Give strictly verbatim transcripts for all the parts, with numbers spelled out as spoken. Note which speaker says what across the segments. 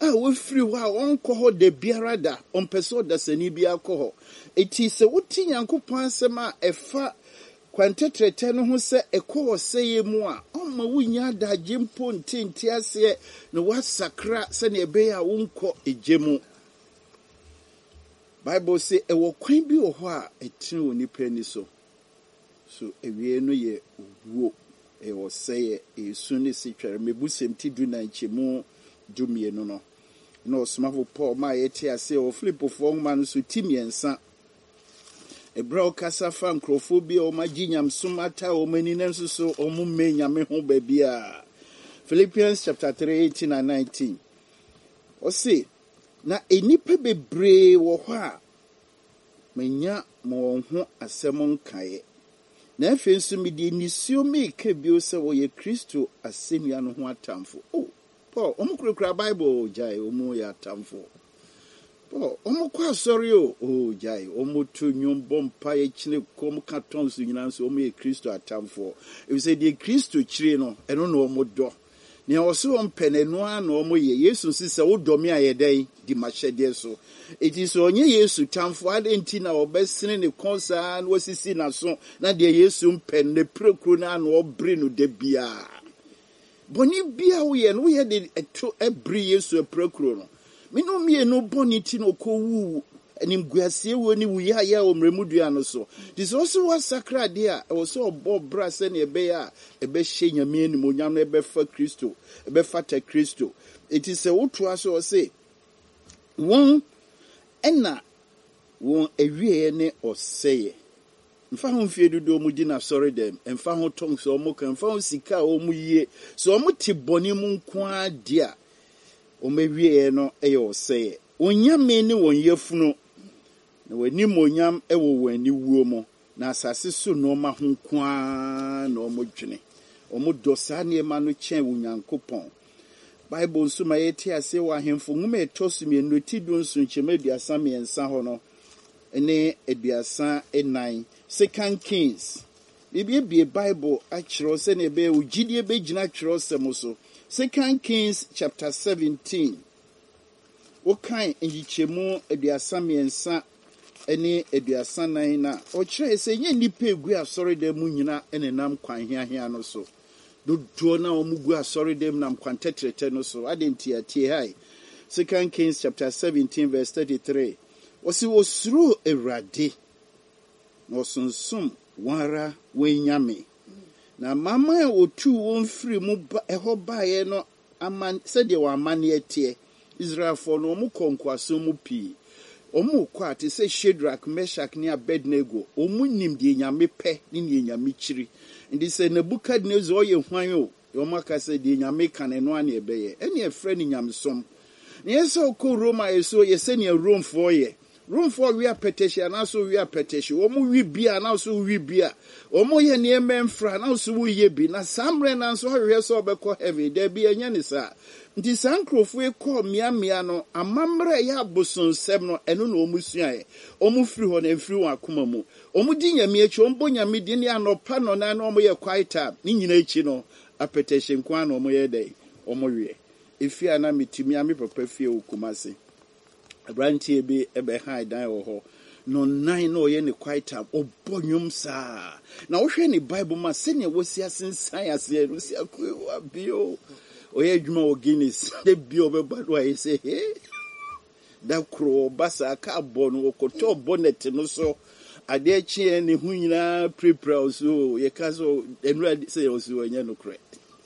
Speaker 1: a we free wa on ko ho de biara da on peso da sani bia ko ho eti se wuti Nyankopɔn asɛm a ɛfa kwantetrete no ho se ekɔ seye mu a ɔma wunya da jimpo ntinti ase na wasakra se ne ebe ya wonkɔ ejemu. Bible say ewo kwan bi wɔ hɔ a etini wɔ nipa ni so so ewie no ye wo ewo seye esu ne sitware mebusem ti du na nchemu dumie no no na osmafo Paul ma yete ase o Filipofo ma no so timiensa ebra okasa fa nkrofobia o maginyam sumata o mani nanso so o mu menyame ho ba bia. Philippians chapter three eighteen and nineteen o say na enipa bebree wo hɔ a manya mo ho asɛm nkae na afi nso me di nisio me ka bio sɛ wo ye Kristo asɛmia no ho atamfo. Oh Paul omukurakura Bible jai omu ya atamfo. Paul omukwa asɔre o oh jai omutu nyombo mpa ye kyine kom katon so nyina nso omu ye Kristo atamfo. If say the Kristo kyire no ɛno na omodɔ ne ɔso ɔmpenenu a na ɔmo ye Yesu sise wo dɔme ayɛdɛn di mahyɛdeɛ so. Eti so onye Yesu tamfo adenti na obesene ne konsa na wasisi na so na de Yesu mpen ne prekuru na na obre no de bia. Boni bia wo ye no ye de eto ebre Yesu prekuru no. Me no me no boni ti no ko wu enim guasie wo ni wuya ya omremudua no so. This also was sakra de a wo so obo bra se ne ebe ya ebe hye nyame anim onyam no ebe fa Kristo ebe fata Kristo. It is a wo to aso say won ena won ewie ne oseye mfa ho mfie dodo mu di na sorry dem mfa ho tong so mo kan mfa ho sika o mu yie so mo ti boni mu nko adia o mewie no eye oseye onyame ne won yafunu na wani monyam ewo wani wuo mo na asase so no ma ho nko a na o mo dwene o mo do sa ne ma no chen Onyankopɔn. Bible nso ma yeti ase wa hemfo nwuma etosumie no ti do nso nchema aduasa miensa ho no ene aduasa enan. Second Kings bibi bie Bible a kyerɛ se ne be ugidie be gina kyerɛ sem so. Second Kings chapter seventeen wo kan ngichemu aduasa miensa ene aduasa nan na o kyerɛ se nye nipa egu asɔre da mu nyina ene nam kwan hiahia no so. Do do na omugu asori dem nam kwantetrete no so adenti atie hai. Second Kings chapter seventeen verse thirty-three. Osi osuru Ewurade na osonsum wara wenyame. Na mama e otu won firi mu eho baaye no aman se de wa amane atie. Israel for no mu konkwaso mu pi. Omu kwa ate se Shadrach, Meshach ne Abednego. Omu nim de nyame pe ne ne nyame kyiri. Ndi se Nebukadnezar oye hwan o yoma ka se de nyame kan eno ane ebeye ene efre ni nyamsom ne yeso ko Roma yeso yese ne Rome for ye Rome for we apetition na so we apetition omo wi bia na so wi bia omo ye ne emfra na so wi ye bi na samre na so hwe so obekɔ heaven da bi enya ne sa nti sankrofo e kɔ miamia no amamre ya abosonsem no eno na omu suae omu firi ho na firi ho akoma mu omu di nyame echi ombo nyame di ne anopa no na na omu ye kwaita ni nyina echi no apetition kwa na omu ye dai omu wie efi ana mitimi ame papa fie okumase abrantie bi ebe han dan wo ho no nine no ye ne kwaita obonyum sa na wo hwe ne Bible ma se ne wo sia sensan ase no sia kwa bio oye adwuma wo Guinness de bio be bado ayi se he da kro basa ka abo no okoto bonnet no so ade achi ne hu nyina prepare so ye ka so enura se yo so anya no kre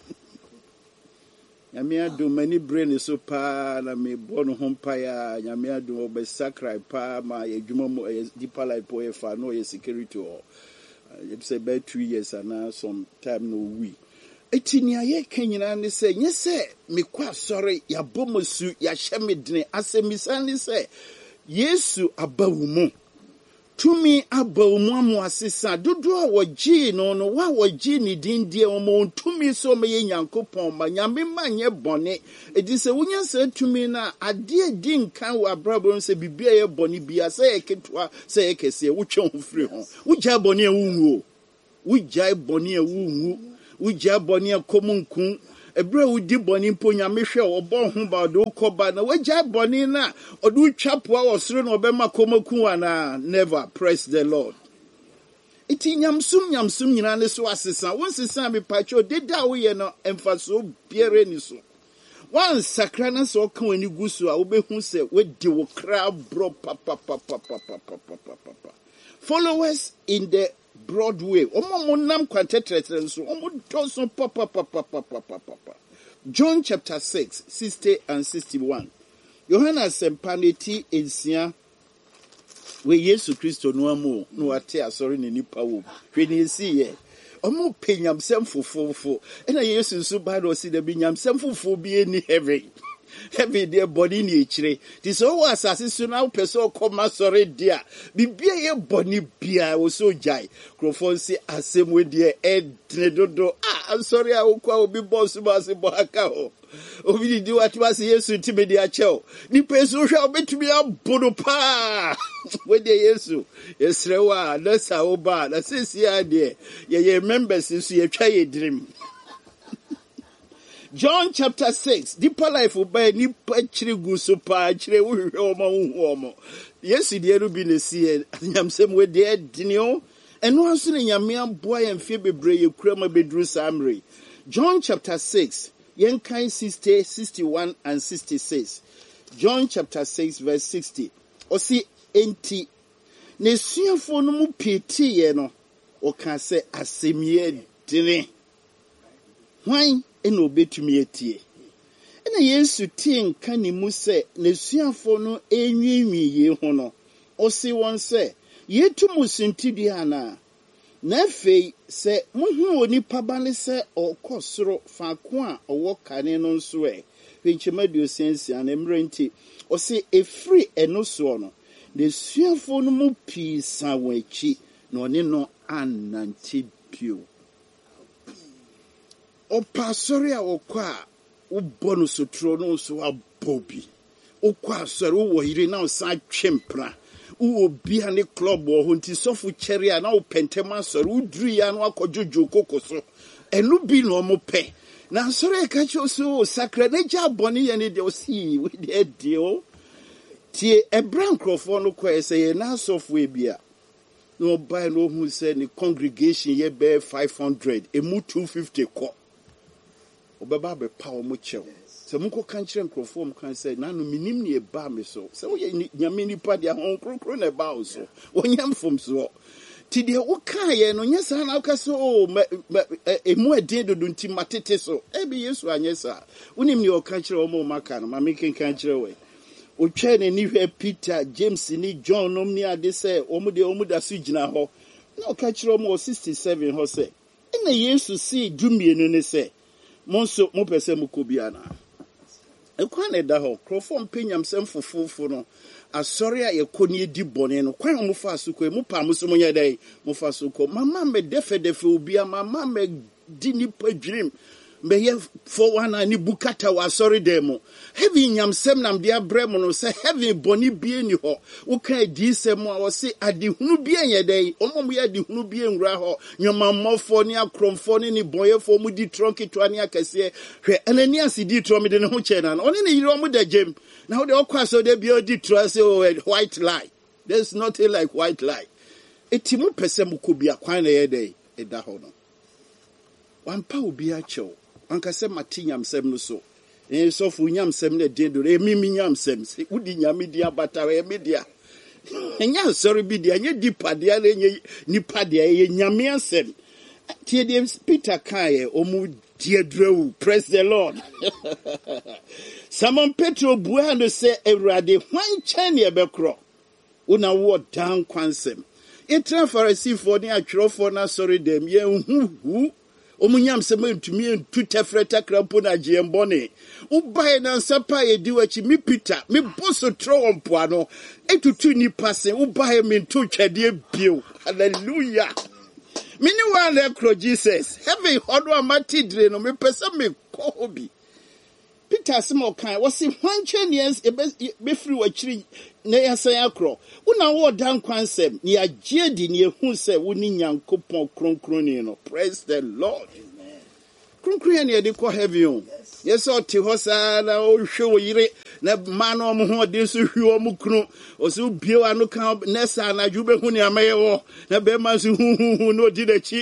Speaker 1: nyame adu mani brain so pa na me bono hompa ya nyame adu obe sacrifice pa ma ye adwuma mo deeper life po ye fa no ye security o ye say be two years and some time no we etinia ye kanyina ne se nye se me kwa sorry ya bomosu ya hyemedene asemisa ne se Yesu abawumu tumi abawumu amu asesa dodo a wogi no no wa wogi ni dindie omo tumi so me Nyankopɔn ma nyame manye bone edi se wunya se tumi na ade di nkan wa brabo se bibia ye bone bia se eketwa se ekese wutwe ho firi ho wugya bone a wunwo wugya bone a wunwo wugya bone a komunku Ebra udi boni mpo nyame hwe obo ho ba do koba na wagya boni na odu twapoa osoro na obema komaku ana. Never. Praise the Lord. Iti nyamsum nyamsum nyina ne so asesa. Won sesa me pacho deda wo ye no emfaso biere ni so. Wan sakra na so kan wani gusu a obehu se wedi wo kra bro papa papa papa papa papa. Followers in the Broadway. Omo mo nam kwantetre so. Omo don so papa papa papa papa. John chapter six, sixty and sixty-one. Yohana sempaneti ensia we Yesu Kristo no amu no ate asori ne nipa wo. Hwe ne si ye. Omo penyam sem fofofo. Ena Yesu so ba do si da binyam sem fofo bi eni heaven. Heaven their body ni echire. This all was assassin now person come sorry dear. Bibia ye body bia wo so jai. Crofon say asem we dear ed do ah I'm sorry I will kwa obi boss ma se bo aka ho. Obi di what was Yesu ti me dia cheo. Ni person hwa obetumi abodo pa. We de Yesu. Yesrewa na sa oba na sisia de. Ye ye members so ye twa ye dream. John chapter six. Deeper life obey ni pachire guso pa chire wo hwe omo hu omo. Yesu de eru bi ne sie nyamsem we de dinio. Eno aso ne nyame aboa ye mfie bebre ye kura ma bedru samre. John chapter six. Yen kind sixty, sixty-one and sixty-six. John chapter six verse sixty. Osi enti ne suafo no mu peti ye no o ka se asemie dine. Hwan ena obetumi etie. Ena Yesu tie nka ni mu se ne suafo no enwiinwi ye ho no. Osi won se yetu musinti ana. Na afei se muhu oni pabale se okosoro faako a owo kane no nso e hwenchema dio sensia na mrenti osi efri eno so no ne suafo no mu pii sa wachi na oni no ananti bio o pasori a okwa wo bonu sotro no so abobi okwa sori wo yire na sa twempra uwo bia ne club wo nti sofu cherry na wo pentema sori udru ya no akojojo kokoso enu bi no mo pe na sori ka chi so sakra na ja boni ye ne de o si we de dio tie ebran crofo no ko ese ye na sofu e bia no buy no hu se ni congregation ye be five hundred emu two fifty ko obeba be pa o mo chew se munko kan kire nkrofo m kan say nanu minim ne ba me so se wo nyame nipa dia hon krokro na ba o so wonyam fom so ti de wo kan ye no nyesa na ka so o emu adin dodo nti matete so e bi Yesu anyesa unim ne o kan kire o mo maka no ma me ken kan kire we o twa ne ni hwe Peter James ni John nom ni ade say o mu de o mu da so gina ho na o kan kire o mo sixty-seven ho say ina Yesu si dumienu ne say monso mo pese mo kobiana ekwan na da ho krofo mpenyam sem fofofo no asori a yekoni edi bone no kwan mo fa so ko mo pa mo so mo nya dai mo fa so ko mama me defe defe obi mama me di ni padwrim me ye for one ani bukata wa asori dem heavy nyam sem nam dia brem no se heavy bone bie ni ho wo kan di sem a wo se adihunu bie nya dai omo mo ye adihunu bie nwura ho nyomammofo ni akromfo ni ni boyefo mu di tronki to ani akase hwe anani asidi tro me de ne ho che na oni ne yiro mo da jem na wo de okwa so de bie di tro say white lie. There's nothing like white lie. Etimu pese mu kobia kwan na ye dai e da ho no wan pa obi a chew anka se matinyam sem no so e so fu nyam sem na den do e mimi nyam sem se udi nyame dia bata e media enya sorry bi dia nye dipa dia na nye nipa dia ye nyame asem tie dem Peter kae omu die drew. Praise the Lord. Simon Petro buano se Ewrade hwan chen ye bekro una wo dan kwansem etra Pharisee for ni atwerofo na sorry dem ye hu hu omunyam se mantumi entu tefreta krampo na giembone ubae na nsapa ye diwachi mi Peter mi boso tro ompoa no etutu ni pase ubae mi ntu twade bio. Hallelujah. Mini wa le kro Jesus heavy hodo amati dire no me pese me ko obi Peter Simon kan was si hwanche nies be free wa chiri na yasan akro una wo dan kwansem ni agiedi ni ehun se woni nyankopon kronkron ni no. Praise the Lord. Amen. kronkron ne de kɔ heaven. Yes, o te hɔ saa na o hwɛ o yire na ma no mo ho de so hwi o mu kunu o so bio anu kan nesa na dwube hu ne amaye wo na be ma so hu hu hu no di da chi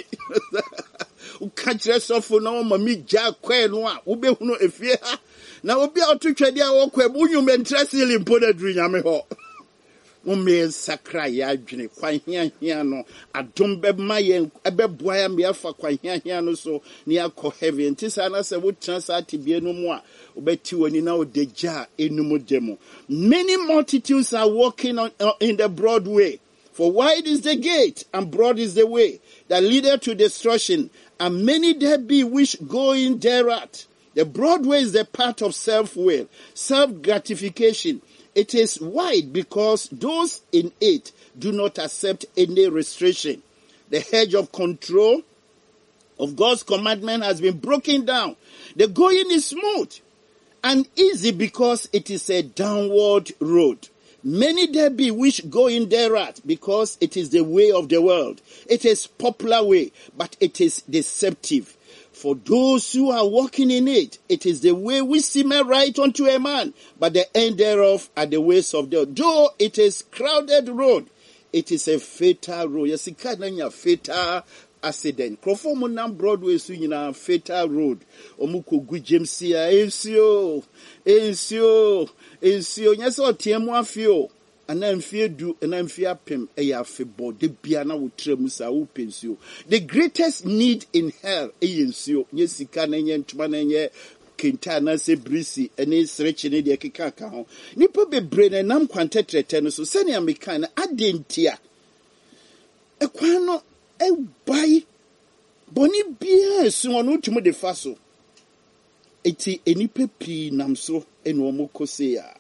Speaker 1: o ka kyerɛ sɔfo na o ma mi gya kwɛ no a wo be hu no efie ha na obi a otu twɛde a wo kwɛ bu nwum interest limpo da duru nyame hɔ. Ume sakra ya dwene kwa hia hia no adom be ma ye ebe boa ya me afa kwa hia hia no so ni akɔ heaven tisa na se wo transa tibie no mu a obeti woni na odeja enum demo. Many multitudes are walking on uh, in the broad way, for wide is the gate and broad is the way that leadeth to destruction, and many there be which go in thereat. The broad way is the path of self-will, self-gratification. It is wide because those in it do not accept any restriction. The hedge of control of God's commandment has been broken down. The going is smooth and easy because it is a downward road. Many there be which go in thereat because it is the way of the world. It is popular way, but it is deceptive. For those who are walking in it, it is the way which seemeth right unto a man, but the end thereof are the ways of the world. Though it is crowded road, it is a fatal road. Yes, it can't be a fatal accident. Krofomo nam Broadway so a fatal road. Omuko gu Jamesia, ensio, ensio, ensio. Yes, o tiemu afio. And I'm fear do, and I'm fear pim, a yafebo, the biana would tremusa, who pensio. The greatest need in hell, a yensio, yes, he can, and yen, tmananye, Quintana, se brisi, and it's rich in the kikaka. Nipper be brain and nam quantetre tennis, so send me kind, I didn't tear. A quano, a buy, bonny beer, soon on to the faso. Eti any pepi namso, and omokosea.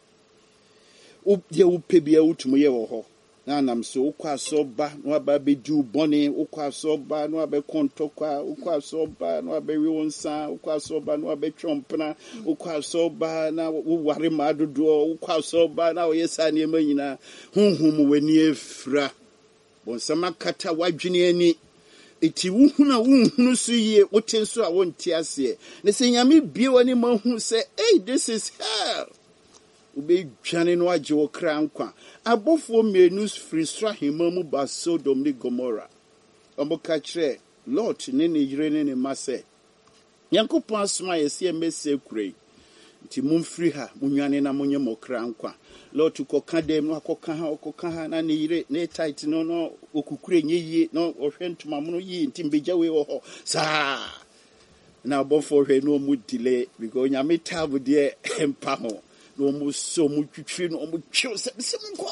Speaker 1: Ye upebia utumoye wo na nam so ukwa soba no ababe du bone ukwa soba no abe kontokwa ukwa soba no abe wonsa ukwa soba no abe chompna ukwa soba na wuware madodo ukwa soba na oyesa ne manyina hunhum wani efra bonsama kata wadwene ani eti wuhuna wuhunu so ye wotenso a wonti ase ne se nyame bie wani mahu se hey, this is hell. Ube jane no aje wo kra nkwa abofo menu firi sra hemamu ba Sodom ni Gomorrah omoka kire Lot ne ne yire ne ne mase Yankopon asoma yesi emese kurei nti mumfiri ha munwane na munye mokra nkwa Lot ukoka dem no akoka ha okoka ha na ne yire ne tight no no okukure nyeye no ohwe ntoma muno yi nti mbeja we wo ho sa na abofo hwe no mu delay because nyame tabu de empa ho no mu so mu twitwi no mu twiw se se mko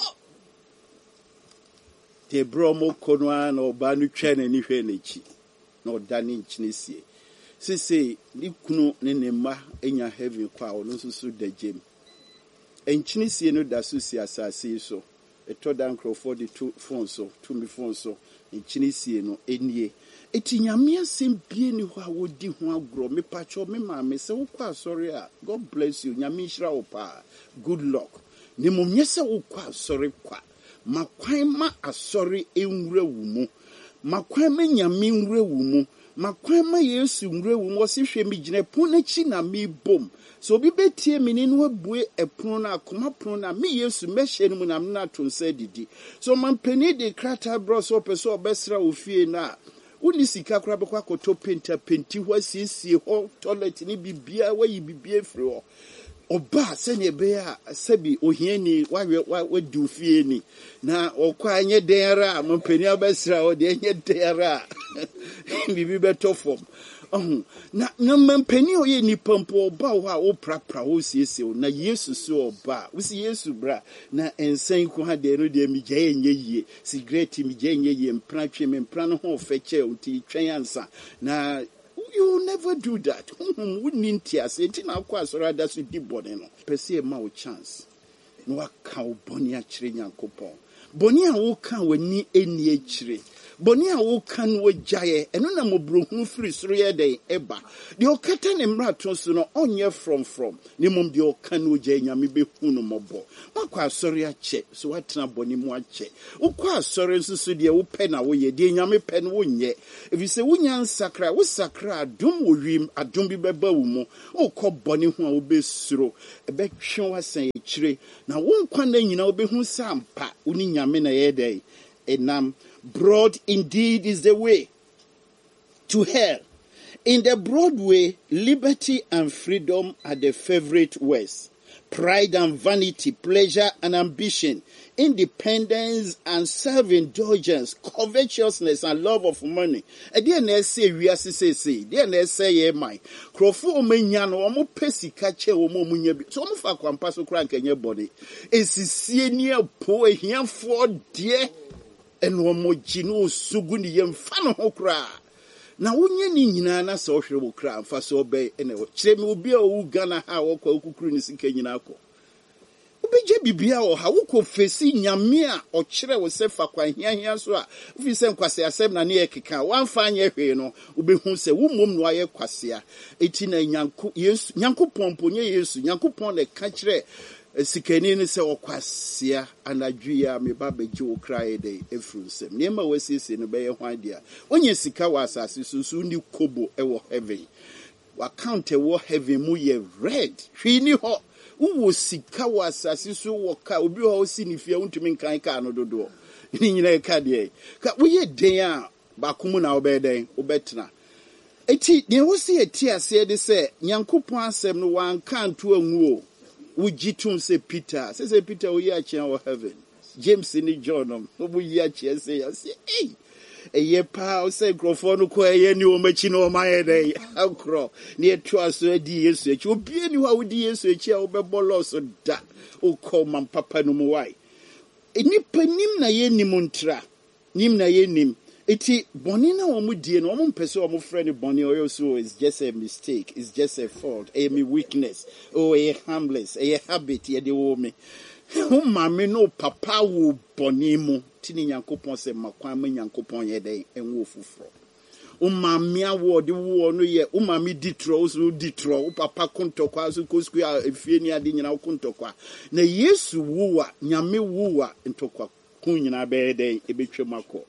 Speaker 1: te bro mo konwa na oba no twa na ni hwe na chi na odane nchinesie sese ni kunu ne ne ma enya heaven kwa ono so so da jem enchinesie no da so si asase so etoda nkrofo de two phone so two me phone so enchinesie no enie eti nyame asem bie ni ho a wodi ho agro me pacho me ma me se wo kwa sorry a God bless you nyame hira wo pa good luck ni mum nyese wo kwa sorry kwa makwan ma asori enwura wu mu makwan ma nyame nwura wu mu makwan ma Yesu nwura wu mu wo se hwe mi gine pon na chi na me bom so obi betie me ni no abue epon na akoma pon na me Yesu mehye no mu na me na tonsa didi so man peni de krata bro so peso obesra ofie na uni sika kura be kwa koto penta penti ho asiesie ho toilet ni bibia wa yi bibia firi ho oba se ne be a sabi ohiani wa wa du fie ni na okwa anye denra mo pani abesra o de anye denra bibi beto fom oh na na mampani o ye ni pampo oba wo a wo prapra wo siesie na Yesu so oba wo si Yesu bra na ensan ko ha de no de mi gye enye yie cigarette mi gye enye yie mpra twe me mpra no ho feche o ti twen ansa na you never do that. We need to say it na kwa so rather so di body no. Pese ma o chance. No aka o boni a kire Nyankopon. boni a wo kan wani eni echire boni a wo kan wo gyaye eno na mobrohu firi soro ye den eba de okata ne mrato so no onye from from ne mom de okan wo gyaye nyame behu no mobo makwa asori ache so watena boni mu ache ukwa asori nsusu de wo pe na wo ye de nyame pe no wo nye if you say wunya nsakra wo sakra adum wo wim adum bi beba wo mu ukọ boni hu a wo besuro ebe twe wasan echire na wo nkwa na nyina wo behu sampa uni nyame na ye den enam. Broad indeed is the way to hell. In the broad way, liberty and freedom are the favorite ways. Pride and vanity, pleasure and ambition, independence and self-indulgence, covetousness and love of money. And then they say, we are say, say, then they say, yeah, my. Crofo omenyano, omo pesi kache omo munyebi. So omo fa kwa mpaso kura kenye body. Esi sienye po e hiyan for dear. And one more gino suguni yam fan ho kra. Na wonye ni nyina na so hwere wo kra fa so be ene wo kire me obi a wo Ghana ha wo kwa okukuru ni sika nyina ko. Obeje bibia wo ha wo ko fesi nyame a o kire wo se fa kwa hia hia so a fi se nkwase asem na ne ekeka wan fa anye hwe no obehu se wo mom no aye kwase a eti na nyanko Yesu nyanko pompo nye Yesu nyanko pon ne ka kire sikani ni se okwasia anadwia me ba beji wo krae dey efrunsem niema wasisi no be ye hwan dia onye sika wa asase susu ni kobo e wo heaven wa count e wo heaven mu ye red hwini ho wo sika wa asase su wo ka obi ho si ni fie untumi nkan ka no dodo ni nyina ka de ka wo ye den a ba kumu na wo be den wo betena eti ne wo si eti ase de se nyankopon asem no wan kanto anwu Ujitum say Peter. Say say Peter we are in heaven. James ni John. We are say say hey. A ye pa say microphone ko ye ni o machi no ma ye dey. Akro. Near to us di Yesu. Echi obi ni wa di Yesu echi a obebolo so da. O call man papa no mo wai. Enipa nim na ye nim ntra. Nim na ye nim. Eti boni na omu die no omu mpese omu friend boni oyo so is just a mistake, it's just a fault, a me weakness, or a harmless, a habit ye de wo me. O mama no papa wo boni mu tini Nyankopon se makwan me Nyankopon ye den enwo fufuro. O mama awo de wo no ye o mama ditro so ditro o papa kontokwa so kosku a efie ni ade nyina kontokwa. Na Yesu wuwa nyame wuwa ntokwa kun nyina be den ebetwemako.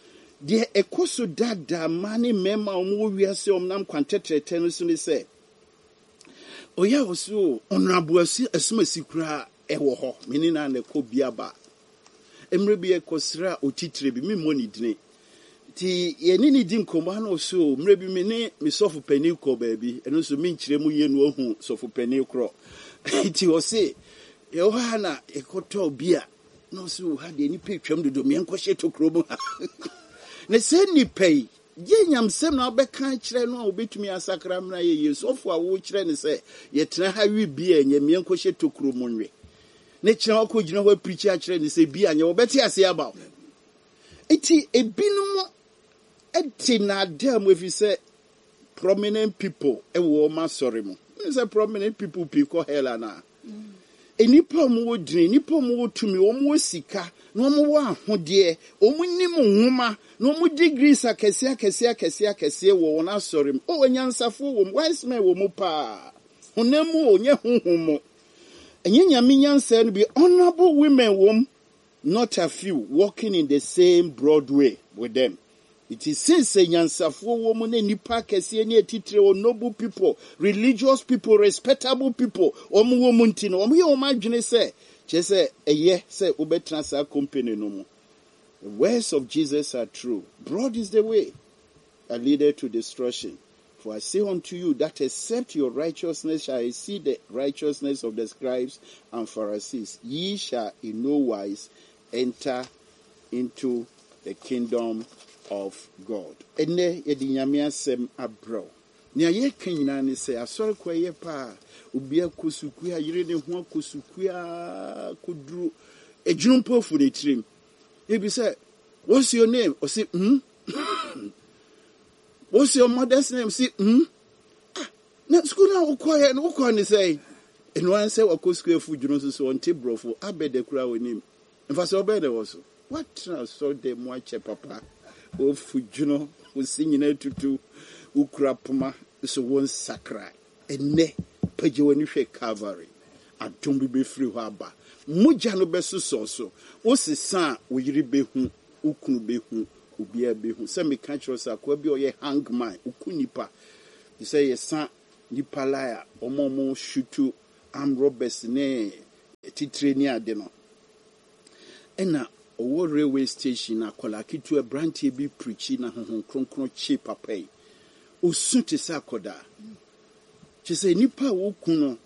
Speaker 1: The ekoso dada mani mema omu wiase omnam kwantetrete no so ni se oya oso honorable asuma sikura ewo ho meni na na ko biaba emre bi ekosra otitire bi memo ni dine ti ye ni ni dim komba na oso mre bi meni mi sofu pani ko baabi eno so mi nkire mu ye no ohu sofu pani kro ti o se ye o ha na ekoto bia no so ha de ni petwam dodo mi enko hye to kromo ne se ni pay ye nyamsem na obeka kire no obetumi asakra mra ye Yesu ofo a wo kire ne se ye tena ha wi bia nye me enko hye to kromo nwe ne kire akogina ho preach a kire ne se bia nye obeti ase aba eti ebinum eti na dem if you say prominent people e wo ma sorry mo say prominent people people hell na enipa mo wo dini enipa mo wo tumi wo mo sika no mo wo ahode o mo nim nwoma no mo degrees akese akese akese akese wo wona sorry mo o nyansafo wo wise man wo mo pa honemu onye honhomo enye nyame nyansa no be honorable women wo not a few walking in the same broad way with them. It is since a nyansafo wo mo na nipa kese ni etitire o noble people, religious people, respectable people. Omo wo mo nti no omo ye omo adwene se che se eye se obetra sa company no mo. The words of Jesus are true. Broad is the way that leadeth to destruction. For I say unto you that except your righteousness shall I see the righteousness of the scribes and Pharisees, ye shall in no wise enter into the kingdom of God. Ene yedi nyame asem abro. Nia ye kanyina ni se asore kwa ye pa obi akosuku ayire ne ho akosuku a koduru ejunumpo fu ne trim. Ebi say, what's your name? Or say, hmm? What's your mother's name? Say, hmm? Ah, na school na ukwa na ukwa ni say. And one say akosuku fu juno so on tebro fu abede kura onim. If I saw better also, what I saw them watch a papa, oh, Fujuno, who singing it to do, Ukrapuma, so one sacra, and ne, Pajuanisha cavalry, a tumbi be free harbor. Mujano besu so, what's the son, we rebehu, Ukunu behu, Ubia behu, semi catchers are quabi or ye hangman, Ukunipa. You say, a son, Nipalaya, or Momo Shutu, Am Roberts, ne, Titrenia deno. Ena owo railway station na kola kitu a branch bi preaching na honhon kronkron che papa yi osu te sa koda che se nipa wo kuno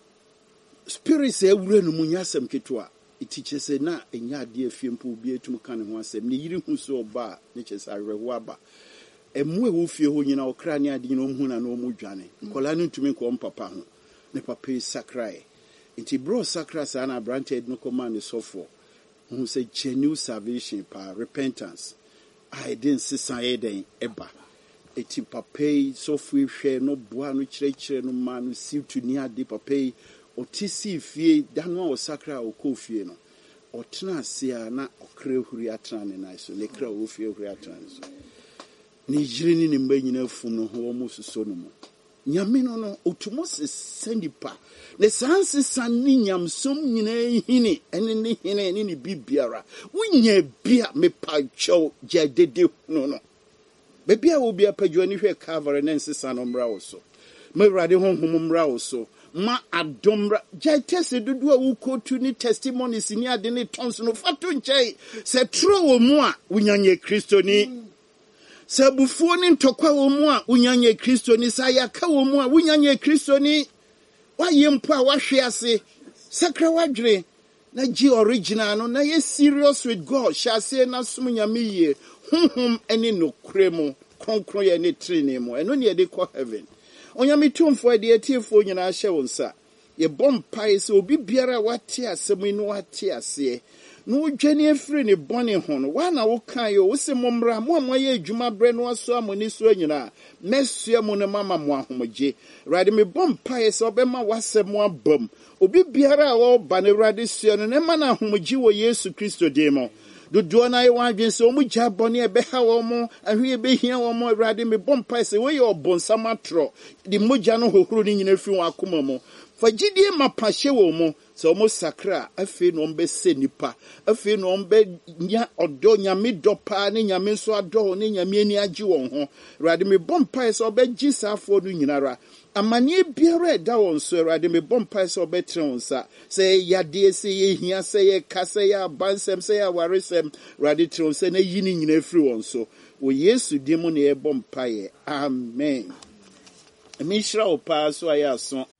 Speaker 1: spirit e wura no munyasem ketwa iti che se na enya ade afiempo bi etum kan ho asem ne yiri hu so oba ne che sa rewo aba emu e wo fie ho nyina okra ne ade no hu na no mu dwane kola no ntumi ko papa ho ne papa sakrai iti bro sakra sa na branch no command so for who say genuine salvation pa repentance I didn't see sayeden eba eti papai so free share no boa no kire kire no ma no si to ni ade papai otisi fie dano o sakra o kofie no otena sia na okre huri atran ne na so le kra o fie huri atran so ni jiri ni mba nyina fum no ho mo suso no mo nyame no no otumo se sendipa ne sanse sanni nyamsom nyina hini ene ne hini ene ne bibiara wunya bia me pacho jadede no no be bia wo bia pajuani hwe cover ne nsesa no mra wo so me rade honhom mra wo so ma adomra jaitese dudu a wo kotu ni testimonies ni ade ne tons no fato nchai se tro wo mu a wunyanye kristoni Sabufuo ni ntokwa wo mu a unyanye Kristo ni sayaka wo mu a unyanye Kristo ni waye mpo a wahwe ase sakra wadwere na gi original no na ye serious with God shase na sum nyame ye honhom ene no kremo konkron ye ne trine mo eno ne de ko heaven onyame tumfo de atiefo nyina hye wonsa ye bompai se obi biara wate asem no wate ase no dwane afiri ne bone ho no wa na wo kan yo wo se momra mo amoye adwuma bre no aso amoni so anyina mesua mo ne mama mo ahomje rade me bompa ye se obema wasem mo abam obi biara wo ba ne rade sua no ne ma na ahomje wo Yesu Kristo de mo dodo na ye wadwen se o mu gya bone e be ha wo mo ahwe e be hia wo mo rade me bompa se we ye obonsam atro di mogya no hohoro ni nyina fi wo akoma mo fagidie mapahye wo mo se o mo sakra afi no mbe se nipa afi no mbe nya odo nyame dopa ne nyame so ado ne nyame ani agi won ho rade me bompa se obegi safo no nyinara amane biara da won so rade me bompa se obetre won sa se yade se ye hia se ye kase ya bansem se ya waresem rade tre won se na yini nyina afiri won so wo Yesu di mu ne e bompa ye amen. Mishra opa so ayaso